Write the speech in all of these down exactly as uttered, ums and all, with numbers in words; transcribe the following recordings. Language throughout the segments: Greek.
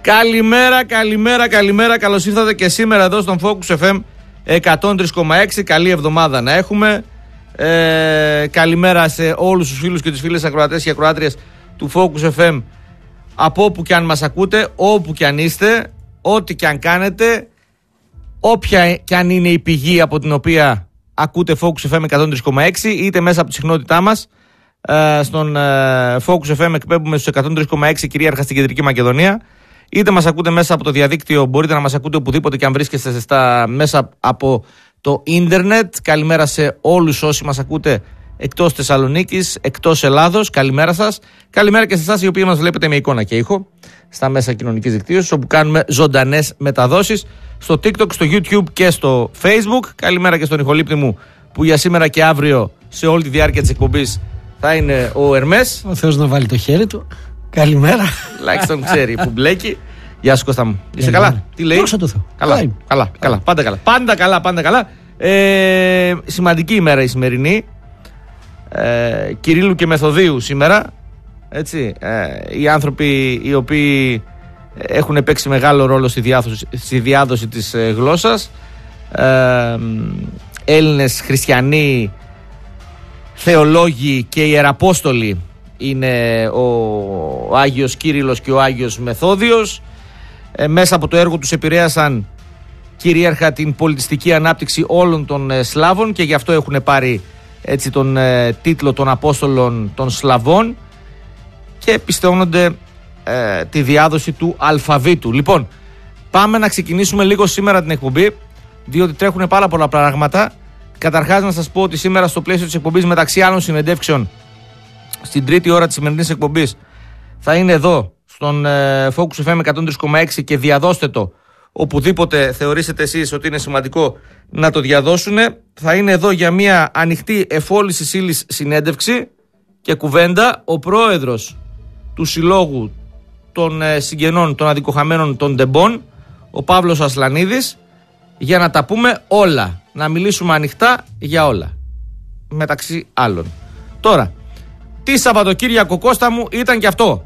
Καλημέρα, καλημέρα, καλημέρα. Καλώς ήρθατε και σήμερα εδώ στον Focus εφ εμ εκατόν τρία κόμμα έξι. Καλή εβδομάδα να έχουμε. Ε, καλημέρα σε όλους τους φίλους και τις φίλες ακροατές και ακροάτριες του Focus εφ εμ, από όπου και αν μας ακούτε, όπου και αν είστε, ό,τι και αν κάνετε, όποια και αν είναι η πηγή από την οποία ακούτε Focus εφ εμ εκατόν τρία κόμμα έξι, είτε μέσα από τη συχνότητά μας. Ε, στον ε, Focus εφ εμ εκπέμπουμε στους εκατόν τρία κόμμα έξι κυρίαρχα στην Κεντρική Μακεδονία. Είτε μας ακούτε μέσα από το διαδίκτυο, μπορείτε να μας ακούτε οπουδήποτε και αν βρίσκεστε στα, μέσα από το ίντερνετ. Καλημέρα σε όλους όσοι μας ακούτε εκτός Θεσσαλονίκης, εκτός Ελλάδος. Καλημέρα σας. Καλημέρα και σε εσάς οι οποίοι μας βλέπετε με εικόνα και ήχο στα μέσα κοινωνικής δικτύωσης, όπου κάνουμε ζωντανές μεταδόσεις στο TikTok, στο YouTube και στο Facebook. Καλημέρα και στον ηχολήπτη μου που για σήμερα και αύριο σε όλη τη διάρκεια της εκπομπής θα είναι ο Ερμές. Ο Θεός να βάλει το χέρι του. Καλημέρα. Τουλάχιστον ξέρει που μπλέκει. Γεια σου Κώστα μου. Είσαι καλά? Καλημέρα. Τι λέει? Δόξα τω Θεώ. Καλά, καλά, καλά, καλά, πάντα καλά. Πάντα καλά, πάντα καλά. Ε, σημαντική ημέρα η σημερινή. Ε, Κυρίλλου και Μεθοδίου σήμερα. Έτσι, ε, οι άνθρωποι οι οποίοι έχουν παίξει μεγάλο ρόλο στη διάδοση, στη διάδοση της ε, γλώσσας. Ε, Έλληνες, χριστιανοί, θεολόγοι και ιεραπόστολοι είναι ο, ο Άγιος Κύριλλος και ο Άγιος Μεθόδιος. Ε, μέσα από το έργο τους επηρέασαν κυρίαρχα την πολιτιστική ανάπτυξη όλων των ε, Σλάβων και γι' αυτό έχουν πάρει έτσι τον ε, τίτλο των Απόστολων των Σλαβών και πιστεώνονται ε, τη διάδοση του αλφαβήτου. Λοιπόν, πάμε να ξεκινήσουμε λίγο σήμερα την εκπομπή, διότι τρέχουν πάρα πολλά πράγματα. Καταρχάς να σας πω ότι σήμερα στο πλαίσιο της εκπομπής, μεταξύ άλλων συνεντεύξεων, στην τρίτη ώρα της σημερινής εκπομπής θα είναι εδώ στον ε, Focus εφ εμ εκατόν τρία κόμμα έξι και διαδώστε το οπουδήποτε θεωρήσετε εσείς ότι είναι σημαντικό να το διαδώσουν. Θα είναι εδώ για μια ανοιχτή εφόλησης ύλης συνέντευξη και κουβέντα ο πρόεδρος του Συλλόγου των ε, Συγγενών των Αδικοχαμένων των Ντεμπών, ο Παύλος Ασλανίδης, για να τα πούμε όλα, να μιλήσουμε ανοιχτά για όλα, μεταξύ άλλων. Τώρα, τι Σαββατοκύριακο, Κώστα μου, ήταν και αυτό.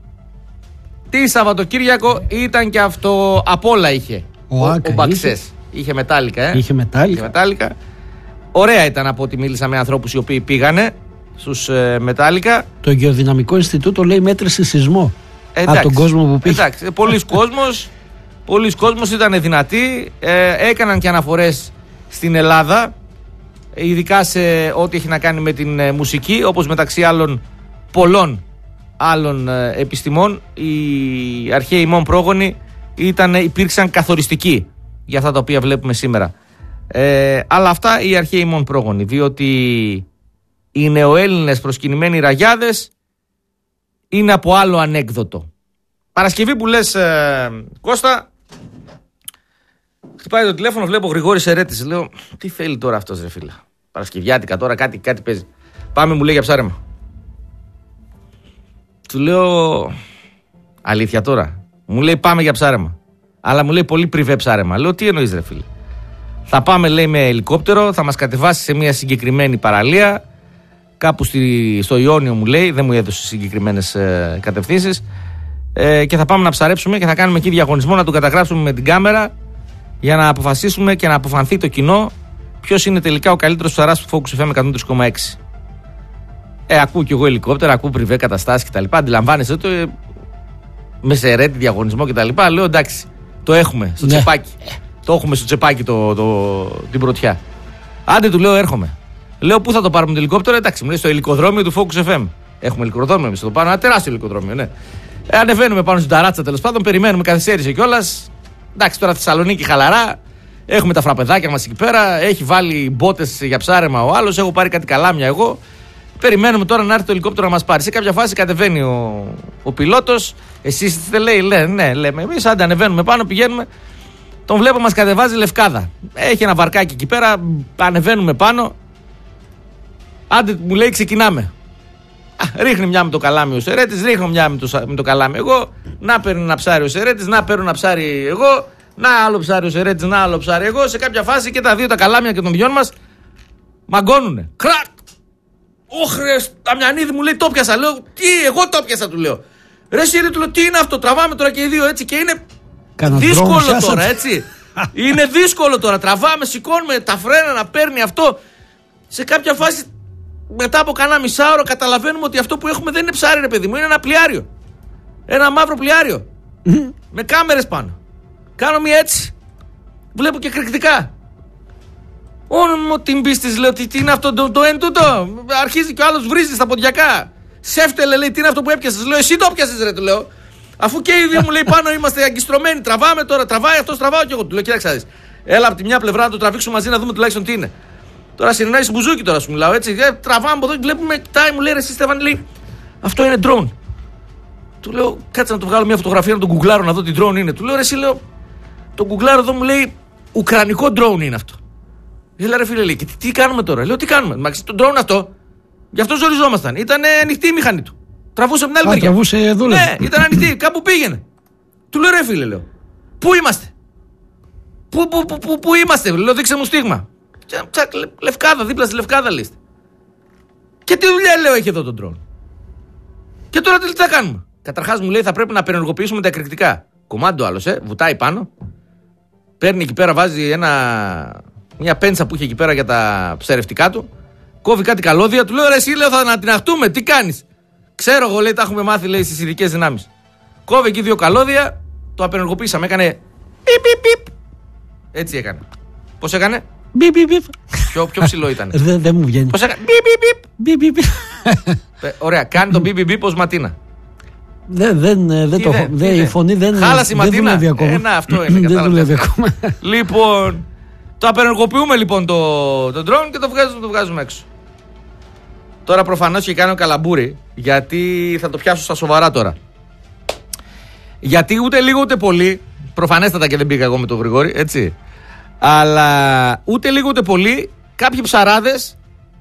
Τι Σαββατοκύριακο ήταν και αυτό. Απ' όλα είχε. Ο, ο, ο Μπαξές. Είχε, είχε μετάλλικα, ε. Είχε μετάλλικα. Είχε μετάλλικα. Ωραία ήταν από ό,τι μίλησα με ανθρώπους οι οποίοι πήγανε στους ε, μετάλλικα. Το Γεωδυναμικό Ινστιτούτο λέει μέτρησε σεισμό. Εντάξει, από τον κόσμο που πήγε. Εντάξει, πολλοί κόσμος, πολλοί κόσμος ήταν δυνατοί. Ε, έκαναν και αναφορές στην Ελλάδα, ειδικά σε ό,τι έχει να κάνει με την ε, μουσική, όπως μεταξύ άλλων πολλών άλλων ε, επιστημών, οι αρχαίοι ημών πρόγονοι ήταν, υπήρξαν καθοριστικοί για αυτά τα οποία βλέπουμε σήμερα. Ε, αλλά αυτά οι αρχαίοι ημών πρόγονοι, διότι οι νεοέλληνες προσκυνημένοι ραγιάδες είναι από άλλο ανέκδοτο. Παρασκευή που λες, ε, Κώστα, χτυπάει το τηλέφωνο, βλέπω Γρηγόρης Ερέτης. Λέω, τι θέλει τώρα αυτός ρε φίλα? Παρασκευιάτικα τώρα, κάτι, κάτι παίζει. Πάμε, μου λέει, για ψάρεμα. Του λέω, αλήθεια τώρα? Μου λέει, πάμε για ψάρεμα. Αλλά μου λέει, πολύ πριβέ ψάρεμα. Λέω, τι εννοείς ρε φίλε? Θα πάμε, λέει, με ελικόπτερο, θα μας κατεβάσει σε μια συγκεκριμένη παραλία, κάπου στη, στο Ιόνιο, μου λέει, δεν μου έδωσε συγκεκριμένες ε, κατευθύνσεις, ε, και θα πάμε να ψαρέψουμε και θα κάνουμε εκεί διαγωνισμό, να τον καταγράψουμε με την κάμερα για να αποφασίσουμε και να αποφανθεί το κοινό ποιος είναι τελικά ο καλύτερος ψαράς του Focus εφ εμ εκατόν τρία κόμμα έξι. Ε, ακούω κι εγώ ελικόπτερα, ακούω πριβέ καταστάσεις κτλ. Αντιλαμβάνεσαι το, ε, με σερέτη διαγωνισμό κτλ. Λέω, εντάξει, το έχουμε στο ναι. τσεπάκι. Το έχουμε στο τσεπάκι το, το, την πρωτιά. Άντε, του λέω, έρχομαι. Λέω, πού θα το πάρουμε το ελικόπτερο? Εντάξει, μου λέει, στο ελικοδρόμιο του Focus εφ εμ. Έχουμε ελικοδρόμιο εμείς εδώ πάνω, ένα τεράστιο ελικοδρόμιο, ναι. Ε, ανεβαίνουμε πάνω στην ταράτσα, τέλος πάντων, περιμένουμε, καθυστέρησε κιόλας. Εντάξει, τώρα Θεσσαλονίκη χαλαρά. Έχουμε τα φραπεδάκια μας εκεί πέρα. Έχει βάλει μπότες για ψάρεμα ο άλλος. Έχω πάρει κάτι καλάμια εγώ. Περιμένουμε τώρα να έρθει το ελικόπτερο να μας πάρει. Σε κάποια φάση κατεβαίνει ο, ο πιλότος. Εσείς τι λέει, λέει, ναι, λέμε. Εμείς άντε ανεβαίνουμε πάνω, πηγαίνουμε. Τον βλέπω, μας κατεβάζει Λευκάδα. Έχει ένα βαρκάκι εκεί πέρα. Ανεβαίνουμε πάνω. Άντε, μου λέει, ξεκινάμε. Α, ρίχνει μια με το καλάμι ο Σερέτης, ρίχνω μια με το, με το καλάμι εγώ. Να παίρνει ένα ψάρι ο Σερέτης, να παίρνω ένα ψάρι εγώ. Να άλλο ψάρι ο Σερέτης, να άλλο ψάρι εγώ. Σε κάποια φάση και τα δύο τα καλάμια και των δυο μας μαγκώνουνε. Κρακ! Όχρε, Ταμιανίδη, μου λέει, το πιάσα. Λέω, τι, εγώ το πιάσα, του λέω. Ρε εσύ, του λέω, τι είναι αυτό, τραβάμε τώρα και οι δύο έτσι και είναι Κάνα δύσκολο δρόμο, τώρα, έτσι. Είναι δύσκολο τώρα. Τραβάμε, σηκώνουμε τα φρένα να παίρνει αυτό. Σε κάποια φάση, μετά από κανένα μισάωρο, καταλαβαίνουμε ότι αυτό που έχουμε δεν είναι ψάρι, ρε παιδί μου, είναι ένα πλοιάριο. Ένα μαύρο πλοιάριο. Με κάμερες πάνω. Κάνω μία έτσι. Βλέπω και εκρηκτικά. Όνομο την πίστη, λέω, τι, τι είναι αυτό το, το εν τούτο. Αρχίζει και ο άλλος βρίζει στα ποντιακά. Σέφτελε, λέει, τι είναι αυτό που έπιασες. Λέω, εσύ το έπιασες, ρε, του λέω. Αφού και οι δύο μου λέει πάνω είμαστε αγκιστρωμένοι. Τραβάμε τώρα, τραβάει αυτό, τραβάω και εγώ. Του λέω, κοίταξε να δεις. Έλα από τη μια πλευρά να το τραβήξουμε μαζί να δούμε τουλάχιστον τι είναι. Τώρα συνεννάει μπουζούκι τώρα σου μιλάω έτσι. Ε, τραβάμε από εδώ και βλέπουμε, κοιτάει, μου λέει, ρε, εσύ Στέφαν, λέει, αυτό είναι drone. Του λέω, κάτσε να το βγάλω μια φωτογραφία να τον γκουγκλάρω να δω τι drone είναι. Του λέω, ρε, εσύ, λέω, το γκουγκλάρω εδώ μου λέει, ουκρανικό drone είναι αυτό. Έλα, ρε φίλε, λέει, και τι, τι κάνουμε τώρα. Λέω, τι κάνουμε. Μα το drone αυτό, γι' αυτό ζοριζόμασταν. Ήταν ανοιχτή η μηχανή του. Τραβούσε από την άλλη μεριά. Τραβούσε εδώ, ναι, ήταν ανοιχτή, κάπου πήγαινε. Του λέω, ρε φίλε, λέω, πού είμαστε. Πού, πού, πού, πού, πού είμαστε, λέω, δείξε μου στίγμα. Τσακ, Λευκάδα, δίπλα στη Λευκάδα λύστε. Και τι δουλειά, λέω, έχει εδώ τον drone. Και τώρα τι θα κάνουμε. Καταρχάς μου λέει, θα πρέπει να απενεργοποιήσουμε τα εκρηκτικά. Κομμάτι άλλος, ε, βουτάει πάνω. Παίρνει εκεί πέρα, βάζει ένα, μια πέντσα που είχε εκεί πέρα για τα ψερευτικά του. Κόβει κάτι καλώδια, του λέω, ρε, εσύ, λέω, θα να την αχτούμε, τι κάνεις. Ξέρω εγώ, λέει, τα έχουμε μάθει, λέει, στις ειδικές δυνάμεις. Κόβει εκεί δύο καλώδια, το απενεργοποίησαμε, έκανε. Πιπ, πιπ, πιπ. Έτσι έκανε. Πώς έκανε. Μπιπ, μπιπ, μπιπ. Πιο, πιο ψηλό ήταν. Δεν δε μου βγαίνει. Πώς έκανε. Πιπ, πιπ, πιπ. Μπιπ. Ωραία, κάνει το πιπ, πιπ ως Ματίνα. Δεν, δεν, δεν το έχω. Δε, η φωνή δεν, χάλασε η Ματίνα. δουλεύει ακόμα. Ε, να, αυτό είναι. Δεν δουλεύει ακόμα. Λοιπόν, το απενεργοποιούμε λοιπόν το, το drone και το βγάζουμε, το βγάζουμε έξω. Τώρα προφανώς και κάνω καλαμπούρι, γιατί θα το πιάσω στα σοβαρά τώρα. Γιατί ούτε λίγο ούτε πολύ, προφανέστατα και δεν πήγα εγώ με τον Γρηγόρη, έτσι. Αλλά ούτε λίγο ούτε πολύ, κάποιοι ψαράδες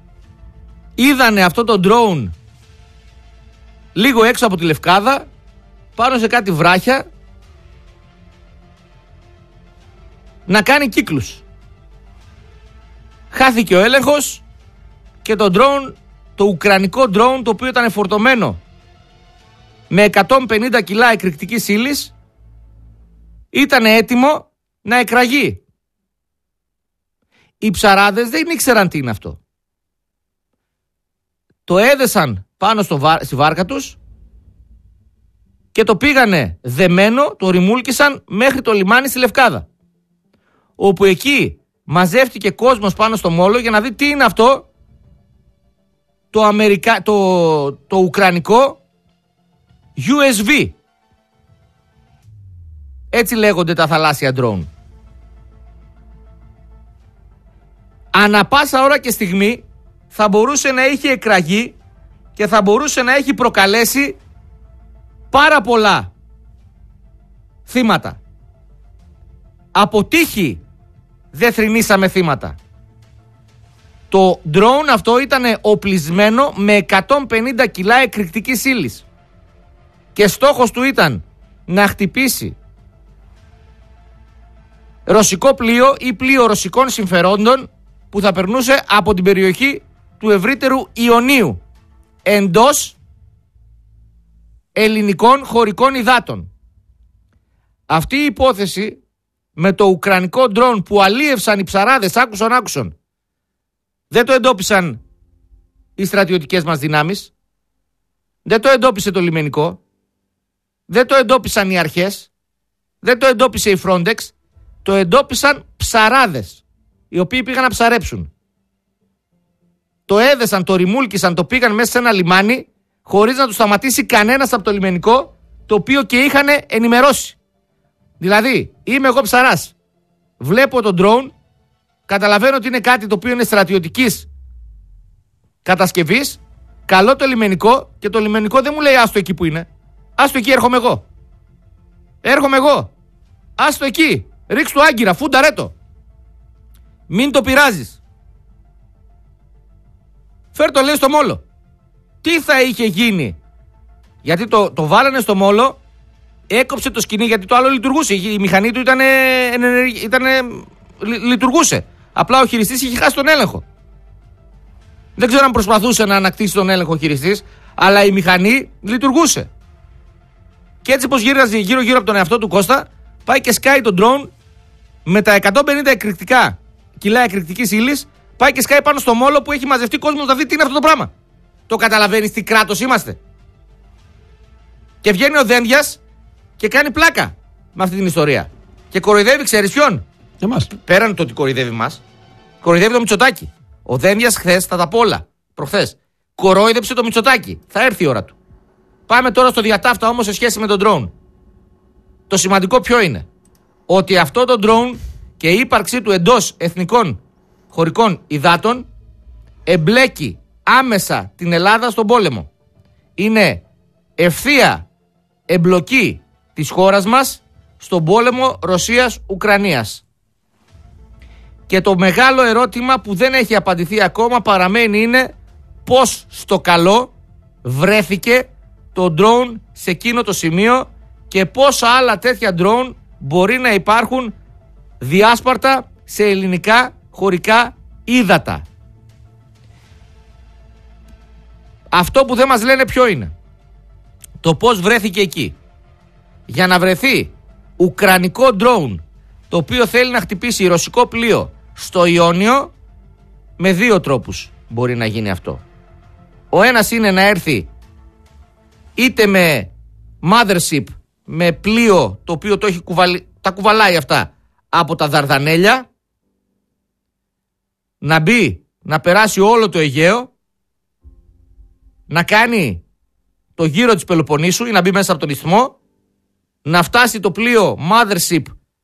είδανε αυτό το drone λίγο έξω από τη Λευκάδα, πάνω σε κάτι βράχια, να κάνει κύκλους. Χάθηκε ο έλεγχος και το drone, το ουκρανικό drone, το οποίο ήταν φορτωμένο με εκατόν πενήντα κιλά εκρηκτικής ύλης, ήταν έτοιμο να εκραγεί. Οι ψαράδες δεν ήξεραν τι είναι αυτό. Το έδεσαν πάνω στο βά... στη βάρκα τους και το πήγανε δεμένο, το ρημούλκησαν μέχρι το λιμάνι στη Λευκάδα, όπου εκεί μαζεύτηκε κόσμος πάνω στο μόλο για να δει τι είναι αυτό το, Αμερικα... το... το ουκρανικό γιου ες βι. Έτσι λέγονται τα θαλάσσια drone. Ανά πάσα ώρα και στιγμή θα μπορούσε να έχει εκραγεί και θα μπορούσε να έχει προκαλέσει πάρα πολλά θύματα. Από τύχη δεν θρηνήσαμε θύματα. Το drone αυτό ήταν οπλισμένο με εκατόν πενήντα κιλά εκρηκτικής ύλης και στόχος του ήταν να χτυπήσει ρωσικό πλοίο ή πλοίο ρωσικών συμφερόντων που θα περνούσε από την περιοχή του ευρύτερου Ιωνίου εντός ελληνικών χωρικών υδάτων. Αυτή η υπόθεση με το ουκρανικό ντρόν που αλίευσαν οι ψαράδες, άκουσαν άκουσαν, δεν το εντόπισαν οι στρατιωτικές μας δυνάμεις, δεν το εντόπισε το λιμενικό, δεν το εντόπισαν οι αρχές, δεν το εντόπισε η Frontex, το εντόπισαν ψαράδες οι οποίοι πήγαν να ψαρέψουν. Το έδεσαν, το ρημούλκησαν, το πήγαν μέσα σε ένα λιμάνι χωρίς να του σταματήσει κανένας από το λιμενικό, το οποίο και είχαν ενημερώσει. Δηλαδή, είμαι εγώ ψαράς, βλέπω τον drone, καταλαβαίνω ότι είναι κάτι το οποίο είναι στρατιωτικής κατασκευής, καλώ το λιμενικό και το λιμενικό δεν μου λέει άστο εκεί που είναι, άστο εκεί, έρχομαι εγώ. Έρχομαι εγώ. Άστο εκεί, ρίξ' του άγκυρα, φούνταρέ το. Μην το πειράζεις. Φέρ' το, λέει, στο μόλο. Τι θα είχε γίνει? Γιατί το, το βάλανε στο μόλο, έκοψε το σκηνή, γιατί το άλλο λειτουργούσε. Η μηχανή του ήταν, ήτανε, λειτουργούσε. Απλά ο χειριστής είχε χάσει τον έλεγχο. Δεν ξέρω αν προσπαθούσε να ανακτήσει τον έλεγχο ο χειριστής, αλλά η μηχανή λειτουργούσε. Και έτσι πως γύραζε γύρω-γύρω από τον εαυτό του Κώστα, πάει και σκάει τον drone με τα εκατόν πενήντα εκρηκτικά κιλά εκρηκτικής ύλης, πάει και σκάει πάνω στο μόλο που έχει μαζευτεί κόσμο να δει τι είναι αυτό το πράγμα. Το καταλαβαίνεις τι κράτος είμαστε? Και βγαίνει ο Δένδιας και κάνει πλάκα με αυτή την ιστορία. Και κοροϊδεύει, ξέρεις ποιον? Εμάς. Πέραν το ότι κοροϊδεύει μας, κοροϊδεύει το Μητσοτάκη. Ο Δένδιας χθες, θα τα πω όλα, προχθές, κορόιδεψε το Μητσοτάκη. Θα έρθει η ώρα του. Πάμε τώρα στο διατάφτα όμως σε σχέση με τον drone. Το σημαντικό ποιο είναι? Ότι αυτό το drone και η ύπαρξή του εντός εθνικών χωρικών υδάτων εμπλέκει άμεσα την Ελλάδα στον πόλεμο. Είναι ευθεία εμπλοκή της χώρας μας στον πόλεμο Ρωσίας-Ουκρανίας. Και το μεγάλο ερώτημα που δεν έχει απαντηθεί ακόμα παραμένει είναι πώς στο καλό βρέθηκε το drone σε εκείνο το σημείο και πόσα άλλα τέτοια drone μπορεί να υπάρχουν διάσπαρτα σε ελληνικά χωρικά ύδατα. Αυτό που δεν μας λένε ποιο είναι? Το πώς βρέθηκε εκεί. Για να βρεθεί ουκρανικό drone το οποίο θέλει να χτυπήσει ρωσικό πλοίο στο Ιόνιο, με δύο τρόπους μπορεί να γίνει αυτό. Ο ένας είναι να έρθει είτε με mothership, με πλοίο το οποίο το έχει κουβαλ... τα κουβαλάει αυτά από τα Δαρδανέλια, να μπει, να περάσει όλο το Αιγαίο, να κάνει το γύρο της Πελοποννήσου ή να μπει μέσα από τον Ισθμό, να φτάσει το πλοίο mothership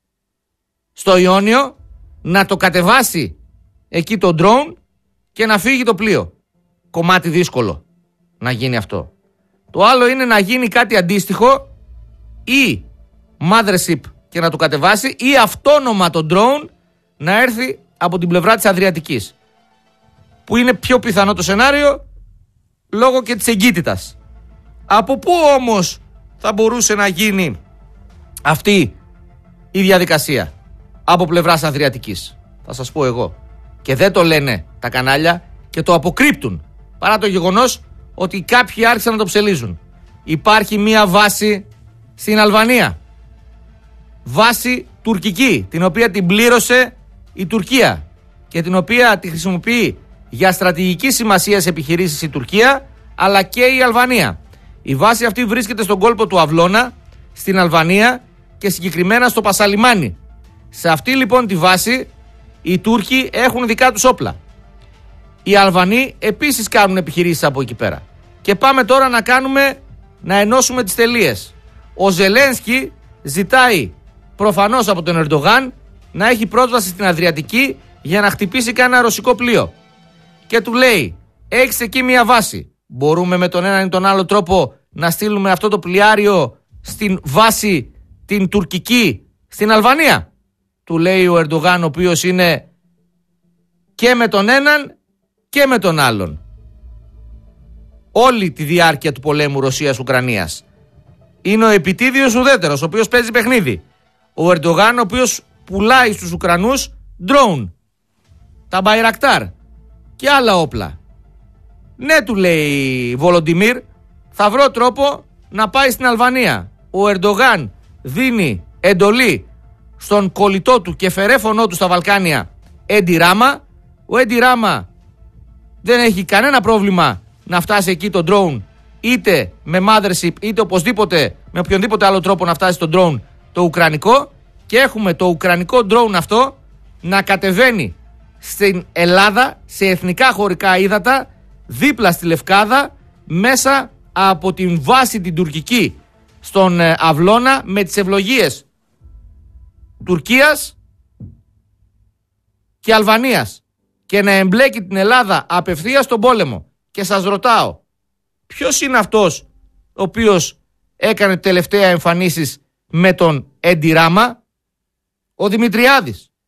στο Ιόνιο, να το κατεβάσει εκεί το drone και να φύγει το πλοίο. Κομμάτι δύσκολο να γίνει αυτό. Το άλλο είναι να γίνει κάτι αντίστοιχο, ή mothership και να το κατεβάσει, ή αυτόνομα το drone να έρθει από την πλευρά της Αδριατικής, που είναι πιο πιθανό το σενάριο λόγω και της εγκύτητας. Από πού όμως θα μπορούσε να γίνει αυτή η διαδικασία? Από πλευράς Αδριατικής. Θα σας πω εγώ. Και δεν το λένε τα κανάλια και το αποκρύπτουν, παρά το γεγονός ότι κάποιοι άρχισαν να το ψελίζουν. Υπάρχει μία βάση στην Αλβανία, βάση τουρκική, την οποία την πλήρωσε η Τουρκία και την οποία τη χρησιμοποιεί για στρατηγική σημασίας επιχειρήσεις η Τουρκία, αλλά και η Αλβανία. Η βάση αυτή βρίσκεται στον κόλπο του Αυλώνα, στην Αλβανία, και συγκεκριμένα στο Πασαλιμάνι. Σε αυτή λοιπόν τη βάση οι Τούρκοι έχουν δικά τους όπλα. Οι Αλβανοί επίσης κάνουν επιχειρήσεις από εκεί πέρα. Και πάμε τώρα να κάνουμε, να ενώσουμε τις τελείες. Ο Ζελένσκι ζητάει προφανώς από τον Ερντογάν να έχει πρόσβαση στην Αδριατική για να χτυπήσει κανένα ρωσικό πλοίο. Και του λέει, έχεις εκεί μια βάση, μπορούμε με τον έναν ή τον άλλο τρόπο να στείλουμε αυτό το πλοιάριο στην βάση την τουρκική στην Αλβανία? Του λέει ο Ερντογάν, ο οποίος είναι και με τον έναν και με τον άλλον όλη τη διάρκεια του πολέμου Ρωσίας-Ουκρανίας. Είναι ο επιτίδιος ουδέτερος, ο οποίος παίζει παιχνίδι. Ο Ερντογάν, ο οποίος πουλάει στους Ουκρανούς drone, τα Μπαϊρακτάρ και άλλα όπλα. Ναι, του λέει Βολοντιμίρ, θα βρω τρόπο να πάει στην Αλβανία. Ο Ερντογάν δίνει εντολή στον κολλητό του και φερέφωνό του στα Βαλκάνια, Έντι Ράμα. Ο Έντι Ράμα δεν έχει κανένα πρόβλημα να φτάσει εκεί το drone, είτε με mothership είτε οπωσδήποτε με οποιονδήποτε άλλο τρόπο να φτάσει το drone το ουκρανικό, και έχουμε το ουκρανικό drone αυτό να κατεβαίνει στην Ελλάδα σε εθνικά χωρικά ύδατα δίπλα στη Λευκάδα, μέσα από την βάση την τουρκική στον Αυλώνα, με τις ευλογίες Τουρκίας και Αλβανίας, και να εμπλέκει την Ελλάδα απευθείας στον πόλεμο. Και σας ρωτάω, ποιος είναι αυτός ο οποίος έκανε τελευταία εμφανίσεις με τον Έντι Ράμα? Ο Δημητριάδης.